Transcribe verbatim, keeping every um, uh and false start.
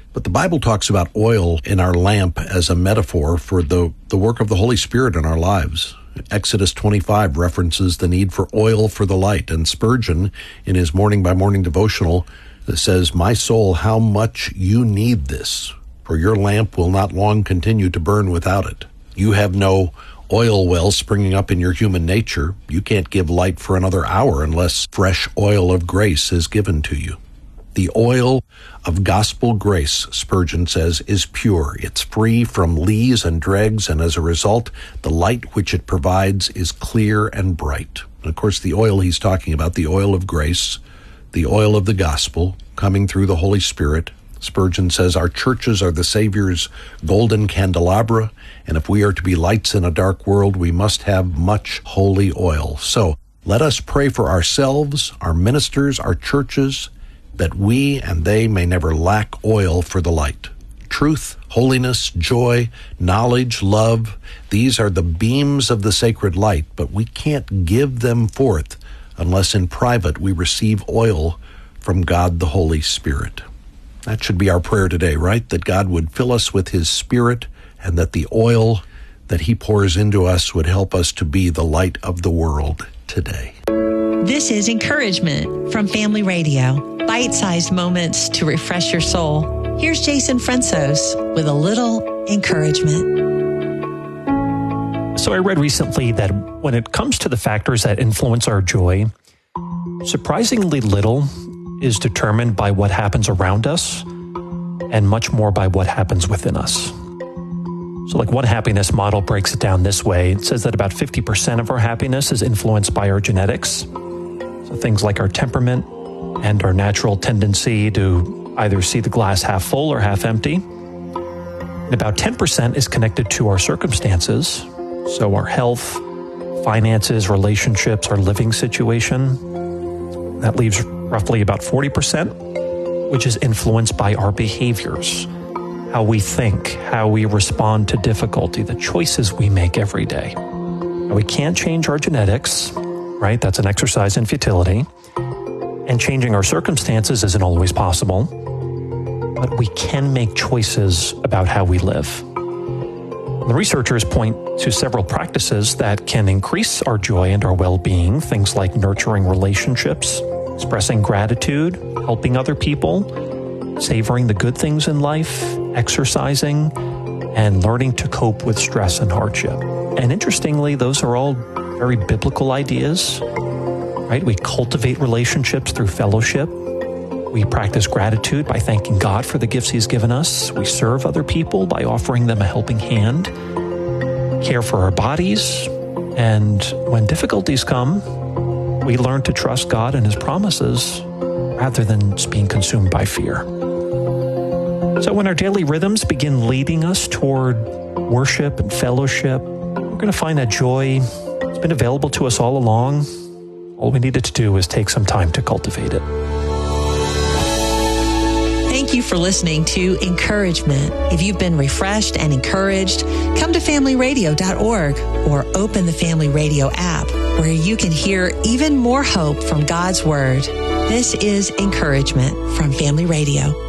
But the Bible talks about oil in our lamp as a metaphor for the, the work of the Holy Spirit in our lives. Exodus twenty-five references the need for oil for the light, and Spurgeon, in his Morning by Morning devotional, says, "My soul, how much you need this, for your lamp will not long continue to burn without it." You have no oil well springing up in your human nature. You can't give light for another hour unless fresh oil of grace is given to you. The oil of gospel grace, Spurgeon says, is pure. It's free from lees and dregs, and as a result, the light which it provides is clear and bright. And of course, the oil he's talking about, the oil of grace, the oil of the gospel, coming through the Holy Spirit. Spurgeon says our churches are the Savior's golden candelabra, and if we are to be lights in a dark world, we must have much holy oil. So let us pray for ourselves, our ministers, our churches, that we and they may never lack oil for the light. Truth, holiness, joy, knowledge, love, these are the beams of the sacred light, but we can't give them forth unless in private we receive oil from God the Holy Spirit. That should be our prayer today, right? That God would fill us with His Spirit and that the oil that He pours into us would help us to be the light of the world today. This is Encouragement from Family Radio. Bite-sized moments to refresh your soul. Here's Jason Fransos with a little encouragement. So I read recently that when it comes to the factors that influence our joy, surprisingly little is determined by what happens around us and much more by what happens within us. So like one happiness model breaks it down this way. It says that about fifty percent of our happiness is influenced by our genetics. So things like our temperament and our natural tendency to either see the glass half full or half empty. And about ten percent is connected to our circumstances. So our health, finances, relationships, our living situation. That leaves roughly about forty percent, which is influenced by our behaviors, how we think, how we respond to difficulty, the choices we make every day. Now, we can't change our genetics, right? That's an exercise in futility. And changing our circumstances isn't always possible, but we can make choices about how we live. The researchers point to several practices that can increase our joy and our well-being, things like nurturing relationships, expressing gratitude, helping other people, savoring the good things in life, exercising, and learning to cope with stress and hardship. And interestingly, those are all very biblical ideas, right? We cultivate relationships through fellowship. We practice gratitude by thanking God for the gifts He's given us. We serve other people by offering them a helping hand, care for our bodies, and when difficulties come, we learn to trust God and His promises rather than just being consumed by fear. So when our daily rhythms begin leading us toward worship and fellowship, we're going to find that joy has been available to us all along. All we needed to do is take some time to cultivate it. Thank you for listening to Encouragement. If you've been refreshed and encouraged, come to family radio dot org or open the Family Radio app where you can hear even more hope from God's Word. This is Encouragement from Family Radio.